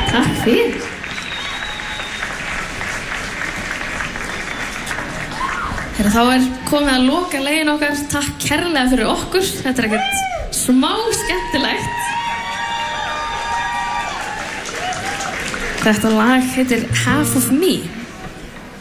Takk fyrir. Þá komið að loka laginu okkar. Takk kærlega fyrir okkur. Þetta ekkert smá skemmtilegt. Þetta lag heitir Half of Me.